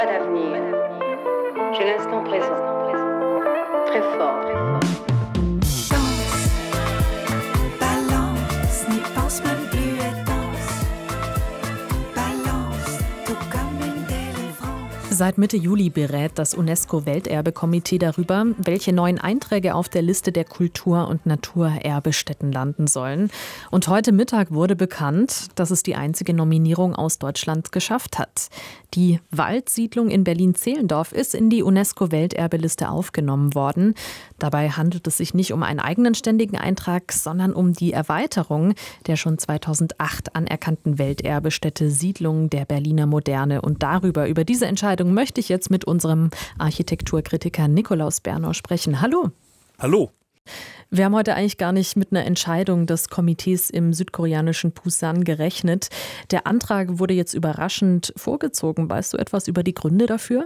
Pas d'avenir. J'ai l'instant présent. Très fort. Danse, balance, n'y pense même plus et danse. Balance, tout comme une délivrance. Seit Mitte Juli berät das UNESCO-Welterbekomitee darüber, welche neuen Einträge auf der Liste der Kultur- und Naturerbestätten landen sollen. Und heute Mittag wurde bekannt, dass es die einzige Nominierung aus Deutschland geschafft hat. Die Waldsiedlung in Berlin-Zehlendorf ist in die UNESCO-Welterbeliste aufgenommen worden. Dabei handelt es sich nicht um einen eigenen ständigen Eintrag, sondern um die Erweiterung der schon 2008 anerkannten Welterbestätte Siedlung der Berliner Moderne. Und über diese Entscheidung möchte ich jetzt mit unserem Architekturkritiker Nikolaus Bernau sprechen. Hallo. Hallo. Wir haben heute eigentlich gar nicht mit einer Entscheidung des Komitees im südkoreanischen Busan gerechnet. Der Antrag wurde jetzt überraschend vorgezogen. Weißt du etwas über die Gründe dafür?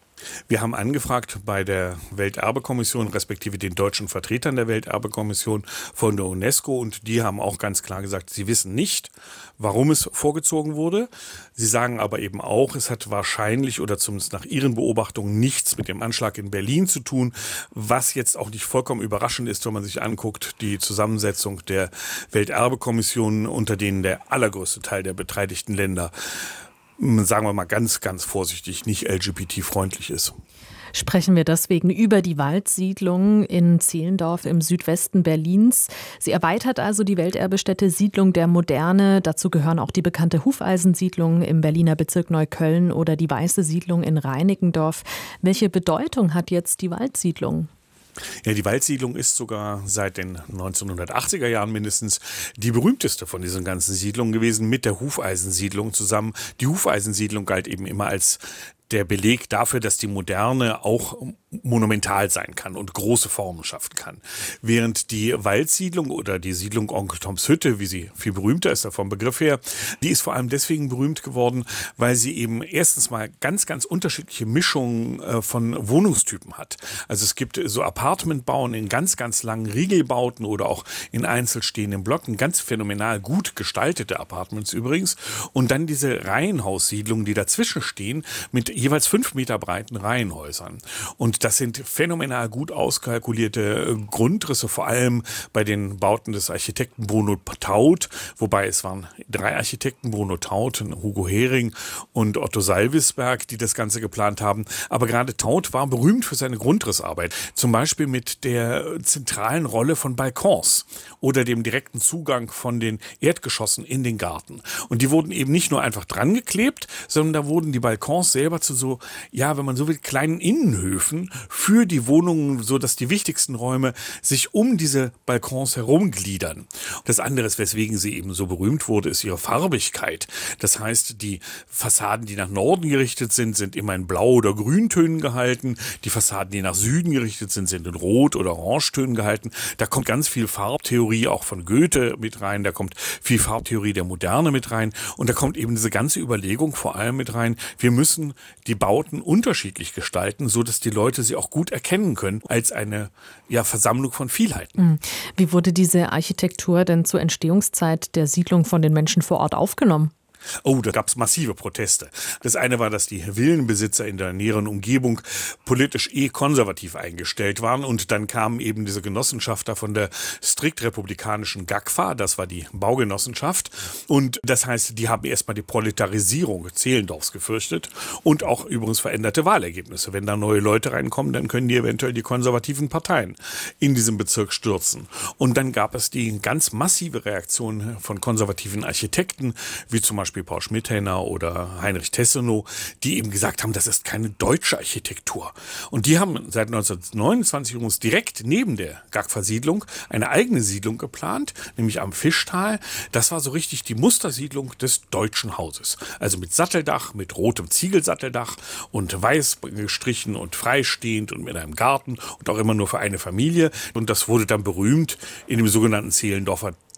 Wir haben angefragt bei der Welterbekommission, respektive den deutschen Vertretern der Welterbekommission von der UNESCO, und die haben auch ganz klar gesagt, sie wissen nicht, warum es vorgezogen wurde. Sie sagen aber eben auch, es hat wahrscheinlich oder zumindest nach ihren Beobachtungen nichts mit dem Anschlag in Berlin zu tun, was jetzt auch nicht vollkommen überraschend ist, wenn man sich anguckt, die Zusammensetzung der Welterbekommission, unter denen der allergrößte Teil der beteiligten Länder, sagen wir mal ganz, ganz vorsichtig, nicht LGBT-freundlich ist. Sprechen wir deswegen über die Waldsiedlung in Zehlendorf im Südwesten Berlins. Sie erweitert also die Welterbestätte Siedlung der Moderne. Dazu gehören auch die bekannte Hufeisensiedlung im Berliner Bezirk Neukölln oder die Weiße Siedlung in Reinickendorf. Welche Bedeutung hat jetzt die Waldsiedlung? Ja, die Waldsiedlung ist sogar seit den 1980er Jahren mindestens die berühmteste von diesen ganzen Siedlungen gewesen, mit der Hufeisensiedlung zusammen. Die Hufeisensiedlung galt eben immer als der Beleg dafür, dass die Moderne auch monumental sein kann und große Formen schaffen kann. Während die Waldsiedlung oder die Siedlung Onkel Toms Hütte, wie sie viel berühmter ist, vom Begriff her, die ist vor allem deswegen berühmt geworden, weil sie eben erstens mal ganz, ganz unterschiedliche Mischungen von Wohnungstypen hat. Also es gibt so Apartmentbauen in ganz, ganz langen Riegelbauten oder auch in einzelstehenden Blöcken, ganz phänomenal gut gestaltete Apartments übrigens. Und dann diese Reihenhaussiedlungen, die dazwischen stehen, mit jeweils 5 Meter breiten Reihenhäusern. Und das sind phänomenal gut auskalkulierte Grundrisse, vor allem bei den Bauten des Architekten Bruno Taut, wobei es waren 3 Architekten, Bruno Taut, Hugo Hering und Otto Salvisberg, die das Ganze geplant haben. Aber gerade Taut war berühmt für seine Grundrissarbeit, zum Beispiel mit der zentralen Rolle von Balkons oder dem direkten Zugang von den Erdgeschossen in den Garten. Und die wurden eben nicht nur einfach dran geklebt, sondern da wurden die Balkons selber zu so, ja, wenn man so will, kleinen Innenhöfen für die Wohnungen, so dass die wichtigsten Räume sich um diese Balkons herumgliedern. Das andere, weswegen sie eben so berühmt wurde, ist ihre Farbigkeit. Das heißt, die Fassaden, die nach Norden gerichtet sind, sind immer in Blau- oder Grüntönen gehalten. Die Fassaden, die nach Süden gerichtet sind, sind in Rot- oder Orangetönen gehalten. Da kommt ganz viel Farbtheorie auch von Goethe mit rein. Da kommt viel Farbtheorie der Moderne mit rein. Und da kommt eben diese ganze Überlegung vor allem mit rein. Wir müssen die Bauten unterschiedlich gestalten, so dass die Leute sie auch gut erkennen können als eine Versammlung von Vielheiten. Wie wurde diese Architektur denn zur Entstehungszeit der Siedlung von den Menschen vor Ort aufgenommen? Oh, da gab es massive Proteste. Das eine war, dass die Villenbesitzer in der näheren Umgebung politisch konservativ eingestellt waren, und dann kamen eben diese Genossenschafter von der strikt republikanischen GAGFA, das war die Baugenossenschaft, und das heißt, die haben erstmal die Proletarisierung Zehlendorfs gefürchtet und auch übrigens veränderte Wahlergebnisse. Wenn da neue Leute reinkommen, dann können die eventuell die konservativen Parteien in diesem Bezirk stürzen. Und dann gab es die ganz massive Reaktion von konservativen Architekten, wie zum Beispiel Paul Schmidheiner oder Heinrich Tessenow, die eben gesagt haben, das ist keine deutsche Architektur. Und die haben seit 1929 übrigens direkt neben der GAGFA-Siedlung eine eigene Siedlung geplant, nämlich am Fischtal. Das war so richtig die Mustersiedlung des deutschen Hauses. Also mit Satteldach, mit rotem Ziegelsatteldach und weiß gestrichen und freistehend und mit einem Garten und auch immer nur für eine Familie. Und das wurde dann berühmt in dem sogenannten Zehlendorfer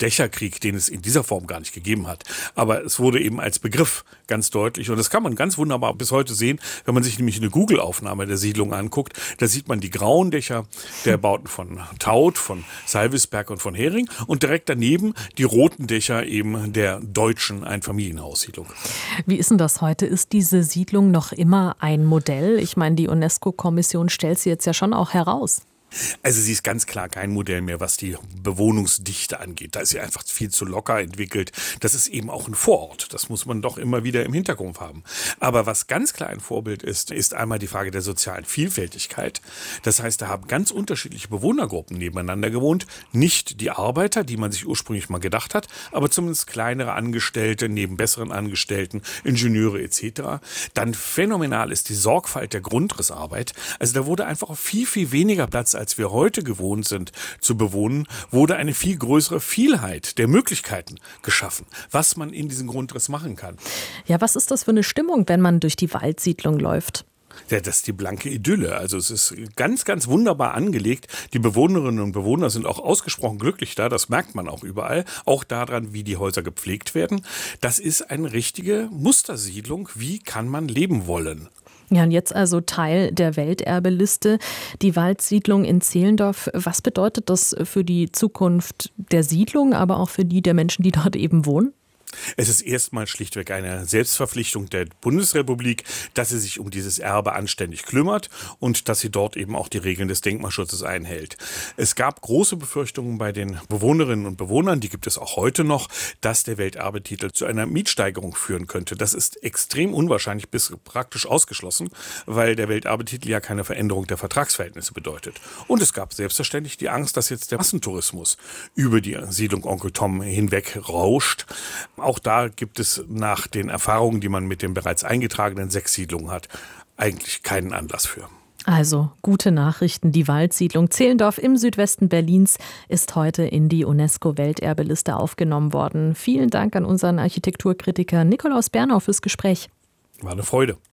Dächerkrieg, den es in dieser Form gar nicht gegeben hat. Aber es wurde eben als Begriff ganz deutlich und das kann man ganz wunderbar bis heute sehen, wenn man sich nämlich eine Google-Aufnahme der Siedlung anguckt. Da sieht man die grauen Dächer der Bauten von Taut, von Salvisberg und von Hering und direkt daneben die roten Dächer eben der deutschen Einfamilienhaussiedlung. Wie ist denn das heute? Ist diese Siedlung noch immer ein Modell? Ich meine, die UNESCO-Kommission stellt sie jetzt ja schon auch heraus. Also sie ist ganz klar kein Modell mehr, was die Bewohnungsdichte angeht. Da ist sie einfach viel zu locker entwickelt. Das ist eben auch ein Vorort. Das muss man doch immer wieder im Hinterkopf haben. Aber was ganz klar ein Vorbild ist einmal die Frage der sozialen Vielfältigkeit. Das heißt, da haben ganz unterschiedliche Bewohnergruppen nebeneinander gewohnt. Nicht die Arbeiter, die man sich ursprünglich mal gedacht hat, aber zumindest kleinere Angestellte neben besseren Angestellten, Ingenieure etc. Dann phänomenal ist die Sorgfalt der Grundrissarbeit. Also da wurde einfach viel, viel weniger Platz als wir heute gewohnt sind zu bewohnen, wurde eine viel größere Vielheit der Möglichkeiten geschaffen, was man in diesem Grundriss machen kann. Ja, was ist das für eine Stimmung, wenn man durch die Waldsiedlung läuft? Ja, das ist die blanke Idylle. Also es ist ganz, ganz wunderbar angelegt. Die Bewohnerinnen und Bewohner sind auch ausgesprochen glücklich da. Das merkt man auch überall. Auch daran, wie die Häuser gepflegt werden. Das ist eine richtige Mustersiedlung. Wie kann man leben wollen? Ja, und jetzt also Teil der Welterbeliste, die Waldsiedlung in Zehlendorf. Was bedeutet das für die Zukunft der Siedlung, aber auch für die der Menschen, die dort eben wohnen? Es ist erstmal schlichtweg eine Selbstverpflichtung der Bundesrepublik, dass sie sich um dieses Erbe anständig kümmert und dass sie dort eben auch die Regeln des Denkmalschutzes einhält. Es gab große Befürchtungen bei den Bewohnerinnen und Bewohnern, die gibt es auch heute noch, dass der Welterbetitel zu einer Mietsteigerung führen könnte. Das ist extrem unwahrscheinlich bis praktisch ausgeschlossen, weil der Welterbetitel ja keine Veränderung der Vertragsverhältnisse bedeutet. Und es gab selbstverständlich die Angst, dass jetzt der Massentourismus über die Siedlung Onkel Tom hinweg rauscht. Auch da gibt es nach den Erfahrungen, die man mit den bereits eingetragenen 6 Siedlungen hat, eigentlich keinen Anlass für. Also gute Nachrichten. Die Waldsiedlung Zehlendorf im Südwesten Berlins ist heute in die UNESCO-Welterbeliste aufgenommen worden. Vielen Dank an unseren Architekturkritiker Nikolaus Bernau fürs Gespräch. War eine Freude.